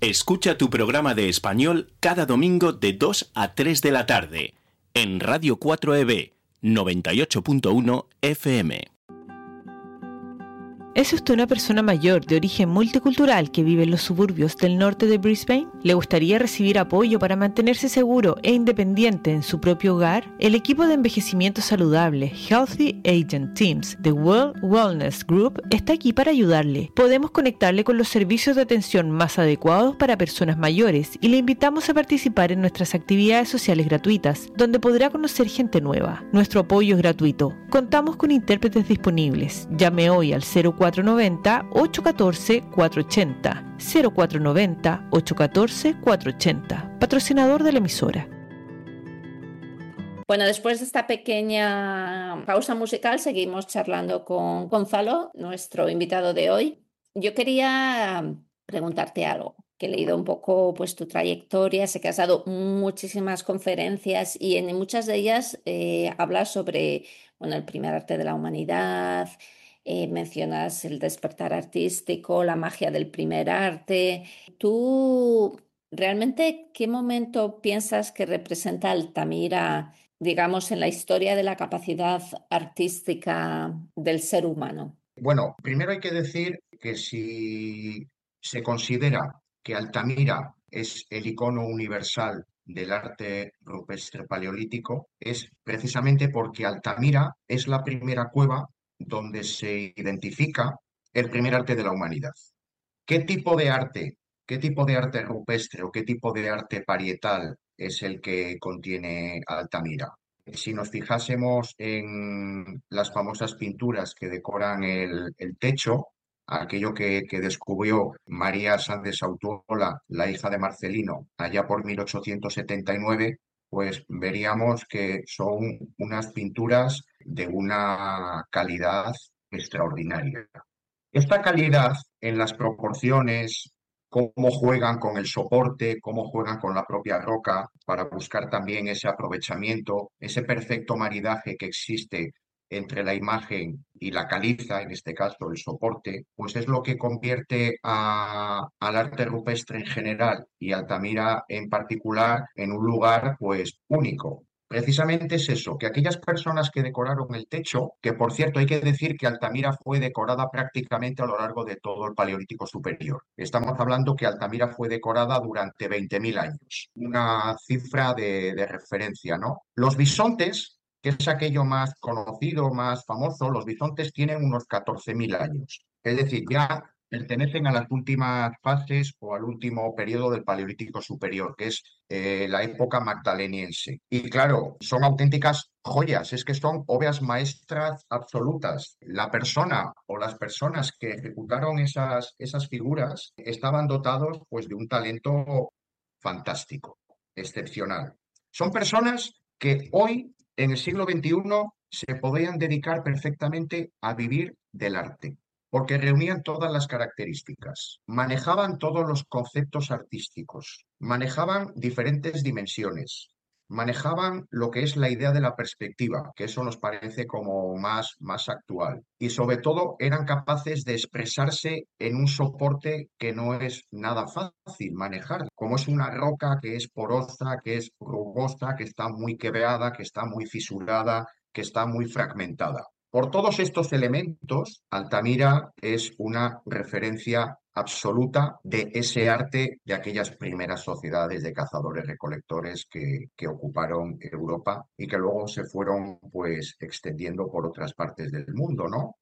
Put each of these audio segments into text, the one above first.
Escucha tu programa de español cada domingo de 2 a 3 de la tarde en Radio 4EB 98.1 FM. ¿Es usted una persona mayor de origen multicultural que vive en los suburbios del norte de Brisbane? ¿Le gustaría recibir apoyo para mantenerse seguro e independiente en su propio hogar? El equipo de envejecimiento saludable Healthy Agent Teams de World Wellness Group está aquí para ayudarle. Podemos conectarle con los servicios de atención más adecuados para personas mayores y le invitamos a participar en nuestras actividades sociales gratuitas, donde podrá conocer gente nueva. Nuestro apoyo es gratuito. Contamos con intérpretes disponibles. Llame hoy al 0490-814-480. 0490-814-480. Patrocinador de la emisora. Bueno, después de esta pequeña pausa musical, seguimos charlando con Gonzalo, nuestro invitado de hoy. Yo quería preguntarte algo, que he leído un poco pues, tu trayectoria, sé que has dado muchísimas conferencias y en muchas de ellas hablas sobre el primer arte de la humanidad, mencionas el despertar artístico, la magia del primer arte. ¿Tú realmente qué momento piensas que representa Altamira, digamos, en la historia de la capacidad artística del ser humano? Bueno, primero hay que decir que si se considera que Altamira es el icono universal del arte rupestre paleolítico, es precisamente porque Altamira es la primera cueva donde se identifica el primer arte de la humanidad. ¿Qué tipo de arte? ¿Qué tipo de arte rupestre o qué tipo de arte parietal es el que contiene Altamira? Si nos fijásemos en las famosas pinturas que decoran el techo, aquello que descubrió María Sanz de Sautuola, la hija de Marcelino, allá por 1879, pues veríamos que son unas pinturas de una calidad extraordinaria. Esta calidad en las proporciones, cómo juegan con el soporte, cómo juegan con la propia roca para buscar también ese aprovechamiento, ese perfecto maridaje que existe entre la imagen y la caliza, en este caso el soporte, pues es lo que convierte al arte rupestre en general y Altamira en particular en un lugar pues único. Precisamente es eso, que aquellas personas que decoraron el techo, que por cierto hay que decir que Altamira fue decorada prácticamente a lo largo de todo el Paleolítico Superior. Estamos hablando que Altamira fue decorada durante 20.000 años, una cifra de referencia, ¿no? Los bisontes, que es aquello más conocido, más famoso, los bisontes tienen unos 14.000 años. Es decir, ya pertenecen a las últimas fases o al último periodo del Paleolítico Superior, que es la época magdaleniense. Y claro, son auténticas joyas, es que son obras maestras absolutas. La persona o las personas que ejecutaron esas figuras estaban dotados pues, de un talento fantástico, excepcional. Son personas que hoy, en el siglo XXI, se podrían dedicar perfectamente a vivir del arte porque reunían todas las características, manejaban todos los conceptos artísticos, manejaban diferentes dimensiones, manejaban lo que es la idea de la perspectiva, que eso nos parece como más actual, y sobre todo eran capaces de expresarse en un soporte que no es nada fácil manejar, como es una roca que es porosa, que es rugosa, que está muy quebrada, que está muy fisurada, que está muy fragmentada. Por todos estos elementos, Altamira es una referencia absoluta de ese arte de aquellas primeras sociedades de cazadores-recolectores que ocuparon Europa y que luego se fueron pues extendiendo por otras partes del mundo, ¿no?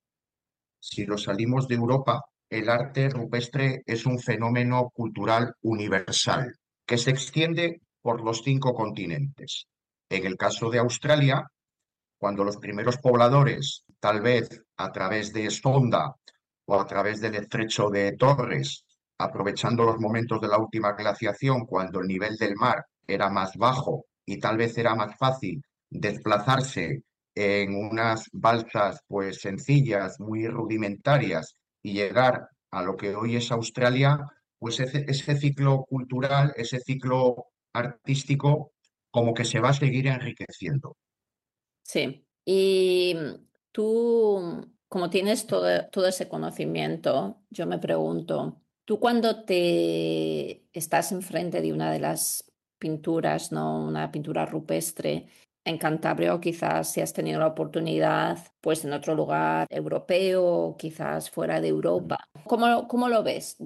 Si lo salimos de Europa, el arte rupestre es un fenómeno cultural universal que se extiende por los 5 continentes. En el caso de Australia, cuando los primeros pobladores, tal vez a través de Sonda o a través del estrecho de Torres, aprovechando los momentos de la última glaciación, cuando el nivel del mar era más bajo y tal vez era más fácil desplazarse en unas balsas pues sencillas, muy rudimentarias y llegar a lo que hoy es Australia, pues ese ciclo cultural, ese ciclo artístico, como que se va a seguir enriqueciendo. Sí, y tú, como tienes todo ese conocimiento, yo me pregunto, Tú cuando te estás enfrente de una de las pinturas, ¿no? Una pintura rupestre en Cantabria o quizás si has tenido la oportunidad, pues en otro lugar europeo o quizás fuera de Europa. ¿Cómo lo ves?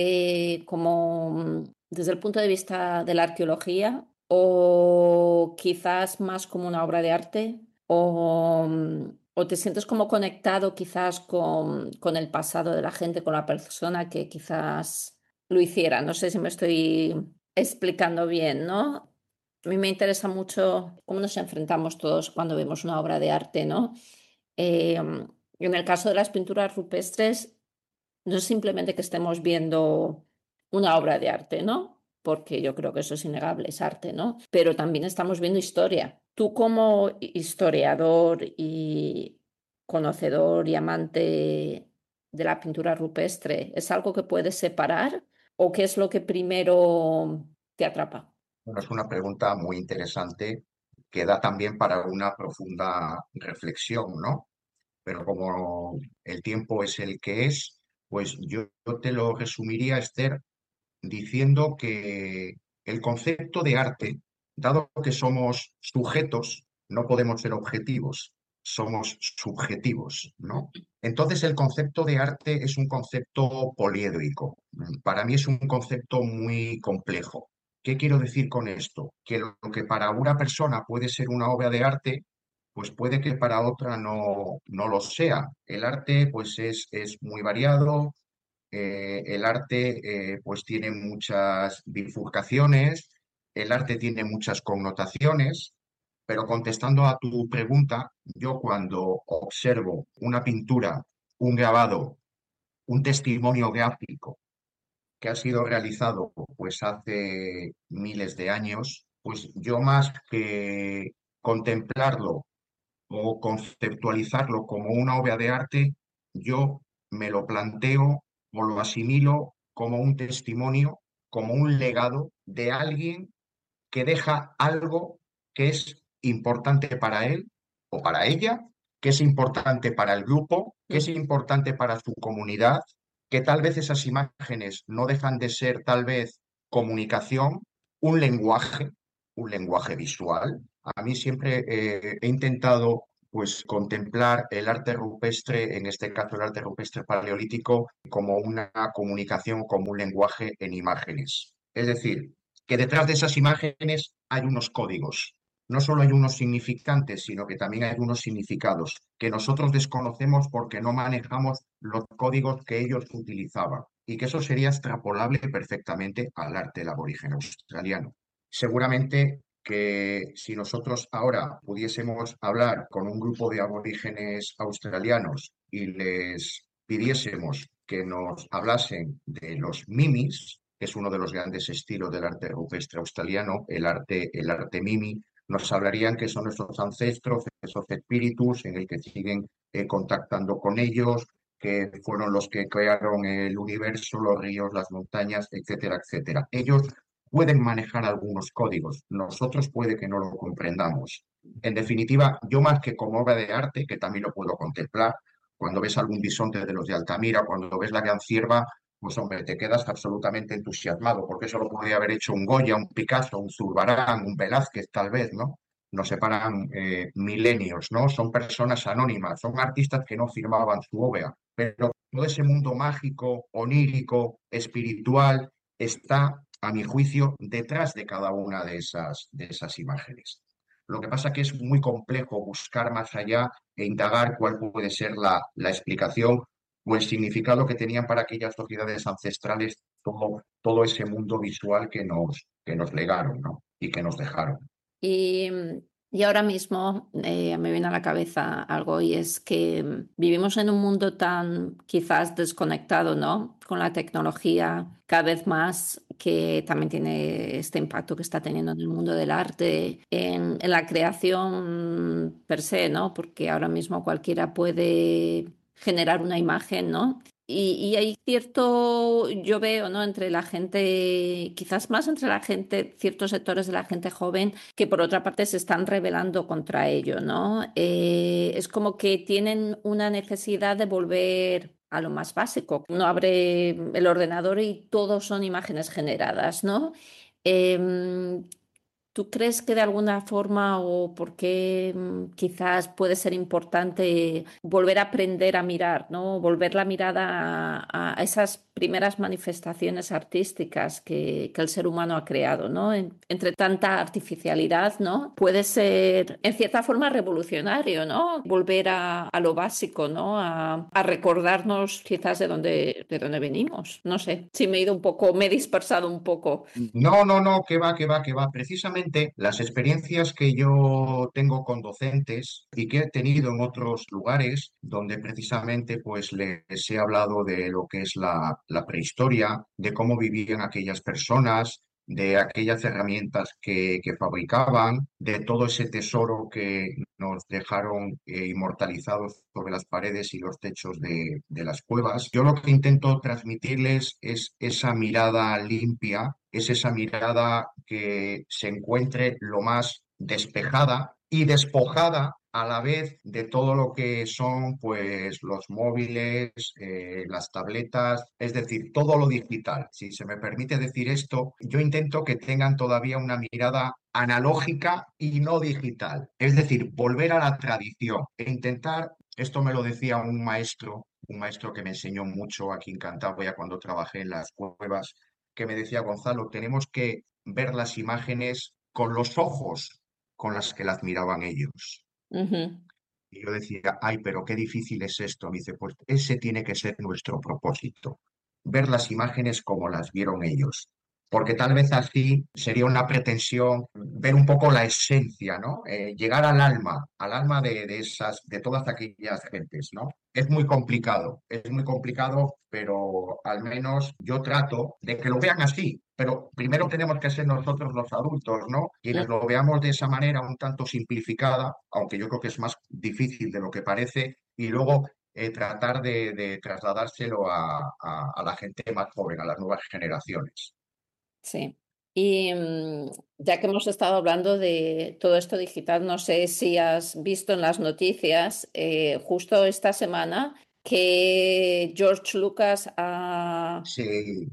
Desde el punto de vista de la arqueología o quizás más como una obra de arte o te sientes como conectado quizás con el pasado de la gente, con la persona que quizás lo hiciera. No sé si me estoy explicando bien, ¿no? A mí me interesa mucho cómo nos enfrentamos todos cuando vemos una obra de arte, ¿no? En el caso de las pinturas rupestres, no es simplemente que estemos viendo una obra de arte, ¿no? Porque yo creo que eso es innegable, es arte, ¿no? Pero también estamos viendo historia. Tú como historiador y conocedor y amante de la pintura rupestre, ¿es algo que puedes separar o qué es lo que primero te atrapa? Bueno, es una pregunta muy interesante que da también para una profunda reflexión, ¿no? Pero como el tiempo es el que es, pues yo te lo resumiría, Esther, diciendo que el concepto de arte, dado que somos sujetos, no podemos ser objetivos, somos subjetivos, ¿no? Entonces el concepto de arte es un concepto poliédrico. Para mí es un concepto muy complejo. ¿Qué quiero decir con esto? Que lo que para una persona puede ser una obra de arte, pues puede que para otra no lo sea. El arte pues es muy variado, el arte pues tiene muchas bifurcaciones, el arte tiene muchas connotaciones, pero contestando a tu pregunta, yo cuando observo una pintura, un grabado, un testimonio gráfico que ha sido realizado pues hace miles de años, pues yo más que contemplarlo o conceptualizarlo como una obra de arte, yo me lo planteo o lo asimilo como un testimonio, como un legado de alguien que deja algo que es importante para él o para ella, que es importante para el grupo, que es importante para su comunidad, que tal vez esas imágenes no dejan de ser tal vez comunicación, un lenguaje, un lenguaje visual. A mí siempre he intentado pues contemplar el arte rupestre, en este caso el arte rupestre paleolítico, como una comunicación, como un lenguaje en imágenes. Es decir, que detrás de esas imágenes hay unos códigos. No solo hay unos significantes, sino que también hay unos significados que nosotros desconocemos porque no manejamos los códigos que ellos utilizaban y que eso sería extrapolable perfectamente al arte del aborigen australiano. Seguramente que si nosotros ahora pudiésemos hablar con un grupo de aborígenes australianos y les pidiésemos que nos hablasen de los mimis, que es uno de los grandes estilos del arte rupestre australiano, el arte mimi, nos hablarían que son esos ancestros, esos espíritus en el que siguen contactando con ellos, que fueron los que crearon el universo, los ríos, las montañas, etcétera, etcétera. Ellos pueden manejar algunos códigos, nosotros puede que no lo comprendamos. En definitiva, yo más que como obra de arte, que también lo puedo contemplar, cuando ves algún bisonte de los de Altamira, cuando ves la gran cierva, pues hombre, te quedas absolutamente entusiasmado, porque eso lo podría haber hecho un Goya, un Picasso, un Zurbarán, un Velázquez, tal vez, ¿no? Nos separan milenios, ¿no? Son personas anónimas, son artistas que no firmaban su obra, pero todo ese mundo mágico, onírico, espiritual, está, a mi juicio, detrás de cada una de esas imágenes. Lo que pasa es que es muy complejo buscar más allá e indagar cuál puede ser la explicación o el significado que tenían para aquellas sociedades ancestrales todo ese mundo visual que nos legaron, ¿no? Y que nos dejaron. Y, y ahora mismo me viene a la cabeza algo y es que vivimos en un mundo tan quizás desconectado, ¿no? Con la tecnología cada vez más que también tiene este impacto que está teniendo en el mundo del arte, en la creación per se, ¿no? Porque ahora mismo cualquiera puede generar una imagen, ¿no? Y hay cierto, yo veo, ¿no? Entre la gente, quizás más entre la gente, ciertos sectores de la gente joven que por otra parte se están rebelando contra ello, ¿no? Es como que tienen una necesidad de volver a lo más básico. Uno abre el ordenador y todo son imágenes generadas, ¿no? Em, ¿Tú crees que de alguna forma o por qué quizás puede ser importante volver a aprender a mirar, ¿no? Volver la mirada a esas primeras manifestaciones artísticas que el ser humano ha creado, ¿no? Entre tanta artificialidad, ¿no? Puede ser, en cierta forma, revolucionario, ¿no? Volver a lo básico, ¿no? A recordarnos quizás de dónde venimos. No sé, si me he ido un poco, me he dispersado un poco. No, no, no, que va, que va, que va. Precisamente las experiencias que yo tengo con docentes y que he tenido en otros lugares donde precisamente pues les he hablado de lo que es la prehistoria, de cómo vivían aquellas personas, de aquellas herramientas que fabricaban, de todo ese tesoro que nos dejaron inmortalizados sobre las paredes y los techos de las cuevas. Yo lo que intento transmitirles es esa mirada limpia, es esa mirada que se encuentre lo más despejada y despojada a la vez de todo lo que son pues los móviles, las tabletas, es decir, todo lo digital. Si se me permite decir esto, yo intento que tengan todavía una mirada analógica y no digital, es decir, volver a la tradición e intentar, esto me lo decía un maestro que me enseñó mucho aquí en Cantabria cuando trabajé en las cuevas, que me decía, Gonzalo, tenemos que ver las imágenes con los ojos con las que las miraban ellos. Ujú. Y yo decía, ay, pero qué difícil es esto. Me dice, pues ese tiene que ser nuestro propósito, ver las imágenes como las vieron ellos. Porque tal vez así sería una pretensión ver un poco la esencia, ¿no? Llegar al alma de esas, de todas aquellas gentes, ¿no? Es muy complicado, pero al menos yo trato de que lo vean así. Pero primero tenemos que ser nosotros los adultos, ¿no? Quienes lo veamos de esa manera un tanto simplificada, aunque yo creo que es más difícil de lo que parece, y luego tratar de trasladárselo a la gente más joven, a las nuevas generaciones. Sí. Y ya que hemos estado hablando de todo esto digital, no sé si has visto en las noticias justo esta semana que George Lucas ha, Sí,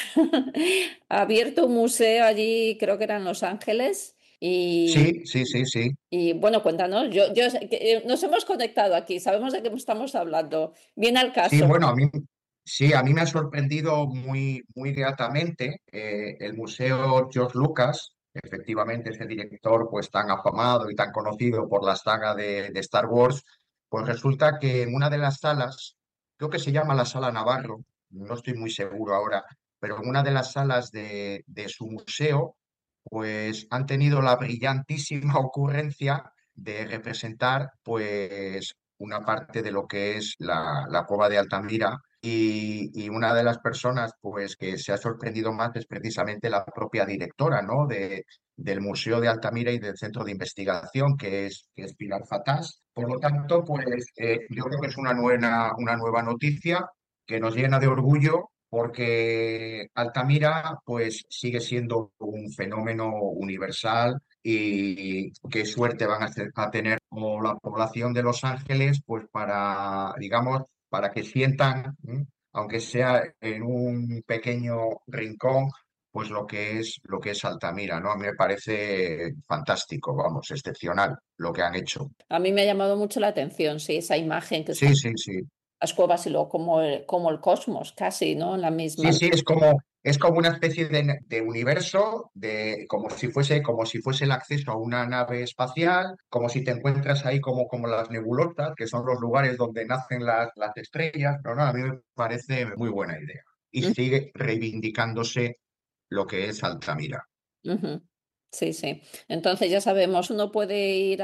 ha abierto un museo allí, creo que era en Los Ángeles. sí, sí, sí, sí. Y bueno, cuéntanos, yo sé que, nos hemos conectado aquí, sabemos de qué estamos hablando. Viene al Sí, caso. bueno, sí, a mí me ha sorprendido muy, muy gratamente el Museo George Lucas, efectivamente ese director pues tan afamado y tan conocido por la saga de Star Wars, pues resulta que en una de las salas, creo que se llama la Sala Navarro, no estoy muy seguro ahora, pero en una de las salas de su museo, pues han tenido la brillantísima ocurrencia de representar pues una parte de lo que es la cueva de Altamira y una de las personas pues que se ha sorprendido más es precisamente la propia directora, ¿no? Del Museo de Altamira y del Centro de Investigación, que es Pilar Fatás. Por lo tanto, pues yo creo que es una nueva noticia que nos llena de orgullo porque Altamira pues sigue siendo un fenómeno universal y qué suerte van a tener como la población de Los Ángeles pues para, digamos, para que sientan, aunque sea en un pequeño rincón, pues lo que es Altamira, ¿no? A mí me parece fantástico, vamos, excepcional lo que han hecho. A mí me ha llamado mucho la atención, sí, esa imagen que está Sí, en sí, sí. las cuevas y luego como el cosmos, casi, ¿no? En la Sí, misma. sí, es como una especie de universo, como si fuese el acceso a una nave espacial, como si te encuentras ahí como las nebulosas, que son los lugares donde nacen las estrellas. No, no, a mí me parece muy buena idea. Y Mm, sigue reivindicándose lo que es Altamira. ujú. Sí, sí. Entonces ya sabemos, uno puede ir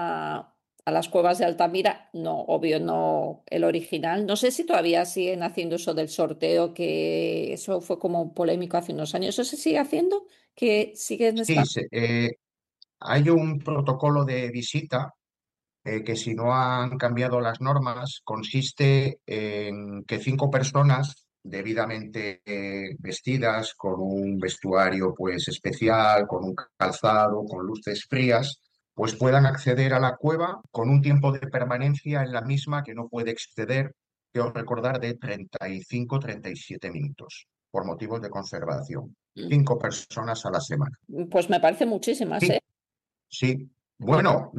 a las cuevas de Altamira, no, obvio, no el original. No sé si todavía siguen haciendo eso del sorteo, que eso fue como polémico hace unos años. ¿Eso se sigue haciendo? ¿Que siguen Sí, estando? hay un protocolo de visita que si no han cambiado las normas, consiste en que 5 personas debidamente vestidas, con un vestuario pues especial, con un calzado, con luces frías, pues puedan acceder a la cueva con un tiempo de permanencia en la misma que no puede exceder quiero recordar, de 35-37 minutos por motivos de conservación. Mm. 5 personas a la semana. Pues me parece muchísimas, ¿eh? Sí, sí. Bueno,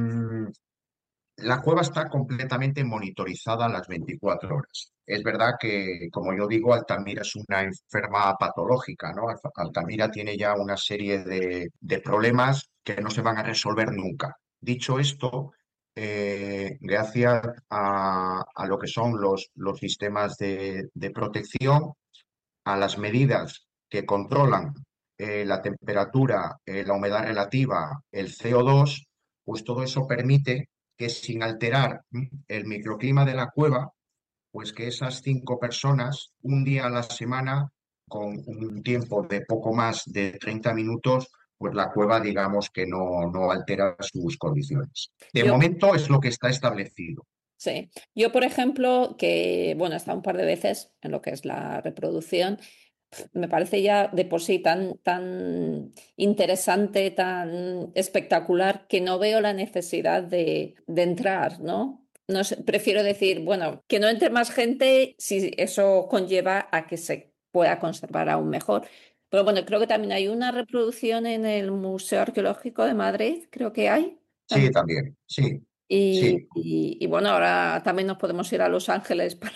la cueva está completamente monitorizada las 24 horas. Es verdad que, como yo digo, Altamira es una enferma patológica, ¿no? Altamira tiene ya una serie de problemas que no se van a resolver nunca. Dicho esto, gracias a lo que son los sistemas de protección, a las medidas que controlan la temperatura, la humedad relativa, el CO2, pues todo eso permite que sin alterar el microclima de la cueva, pues que esas 5 personas, un día a la semana, con un tiempo de poco más de 30 minutos, pues la cueva, digamos que no altera sus condiciones. De Yo, momento es lo que está establecido. sí. Yo, por ejemplo, que, bueno, he estado un par de veces en lo que es la reproducción, me parece ya de por sí tan interesante, tan espectacular, que no veo la necesidad de entrar, ¿no? No sé, prefiero decir, bueno, que no entre más gente si eso conlleva a que se pueda conservar aún mejor. Pero bueno, creo que también hay una reproducción en el Museo Arqueológico de Madrid, creo que hay. Sí, también, sí, Y, sí, y bueno, ahora también nos podemos ir a Los Ángeles para...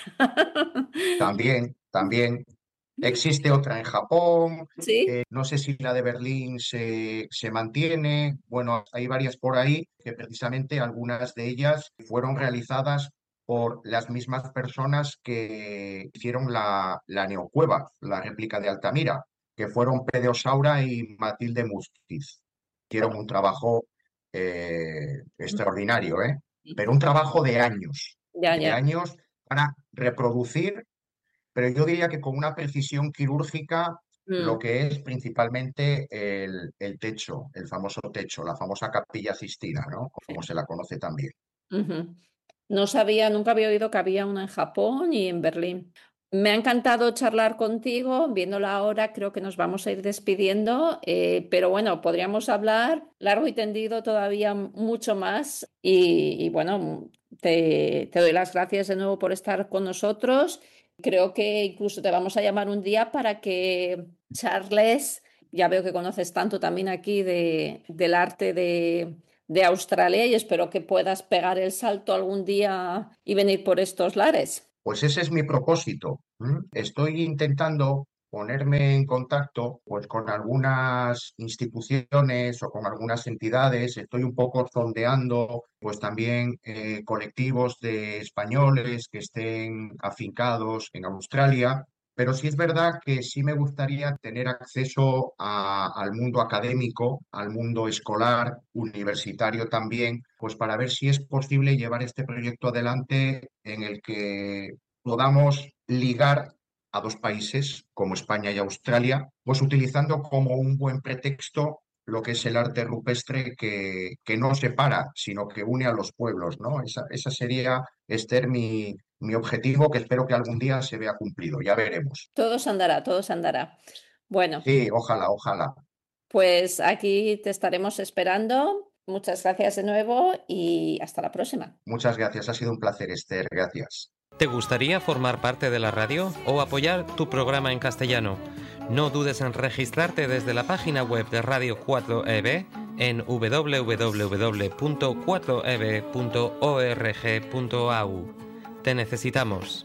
también. Existe otra en Japón, Sí. no sé si la de Berlín se mantiene. Bueno, hay varias por ahí que precisamente algunas de ellas fueron realizadas por las mismas personas que hicieron la neocueva, la réplica de Altamira, que fueron Pedro Saura y Matilde Mustiz. Hicieron un trabajo extraordinario, ¿eh? Pero un trabajo Ya, de ya. años para reproducir, pero yo diría que con una precisión quirúrgica lo Mm. que es principalmente el techo, el famoso techo, la famosa Capilla Sistina, ¿no? Como se la conoce también. Ujú. No sabía, nunca había oído que había una en Japón y en Berlín. Me ha encantado charlar contigo, viendo la hora, creo que nos vamos a ir despidiendo, pero bueno, podríamos hablar largo y tendido todavía mucho más y bueno, te doy las gracias de nuevo por estar con nosotros. Creo que incluso te vamos a llamar un día para que charles, ya veo que conoces tanto también aquí del arte de Australia y espero que puedas pegar el salto algún día y venir por estos lares. Pues ese es mi propósito. Estoy intentando ponerme en contacto pues, con algunas instituciones o con algunas entidades. Estoy un poco sondeando pues, también colectivos de españoles que estén afincados en Australia. Pero sí es verdad que sí me gustaría tener acceso al mundo académico, al mundo escolar, universitario también, pues para ver si es posible llevar este proyecto adelante en el que podamos ligar a dos países como España y Australia, pues utilizando como un buen pretexto lo que es el arte rupestre que no separa, sino que une a los pueblos, ¿no? Esa sería, Esther, mi objetivo, que espero que algún día se vea cumplido. Ya veremos. Todo se andará, todo se andará. Bueno, Sí, ojalá, ojalá. pues aquí te estaremos esperando. Muchas gracias de nuevo y hasta la próxima. Muchas gracias. Ha sido un placer, Esther. Gracias. ¿Te gustaría formar parte de la radio o apoyar tu programa en castellano? No dudes en registrarte desde la página web de Radio 4EB en www.4eb.org.au. Te necesitamos.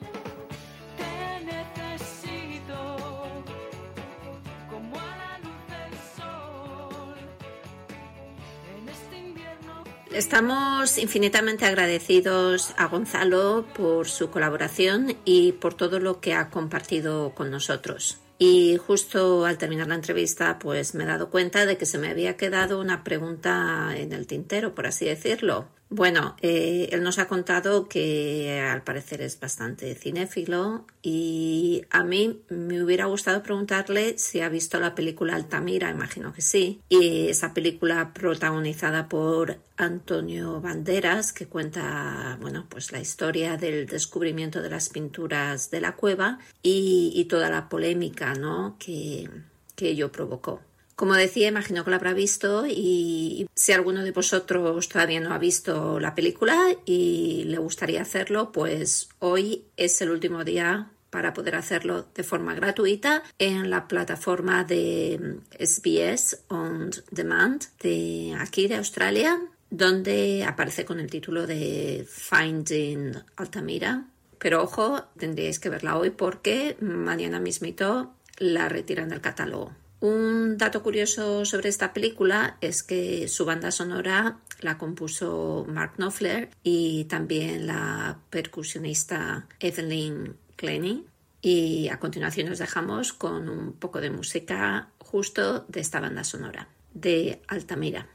Estamos infinitamente agradecidos a Gonzalo por su colaboración y por todo lo que ha compartido con nosotros. Y justo al terminar la entrevista, pues me he dado cuenta de que se me había quedado una pregunta en el tintero, por así decirlo. Bueno, él nos ha contado que al parecer es bastante cinéfilo y a mí me hubiera gustado preguntarle si ha visto la película Altamira, imagino que sí, y esa película protagonizada por Antonio Banderas que cuenta, bueno, pues la historia del descubrimiento de las pinturas de la cueva y toda la polémica, ¿no?, que ello provocó. Como decía, imagino que lo habrá visto, y si alguno de vosotros todavía no ha visto la película y le gustaría hacerlo, pues hoy es el último día para poder hacerlo de forma gratuita en la plataforma de SBS On Demand de aquí de Australia, donde aparece con el título de Finding Altamira. Pero ojo, tendríais que verla hoy porque mañana mismito la retiran del catálogo. Un dato curioso sobre esta película es que su banda sonora la compuso Mark Knopfler y también la percusionista Evelyn Glennie. Y a continuación nos dejamos con un poco de música justo de esta banda sonora de Altamira.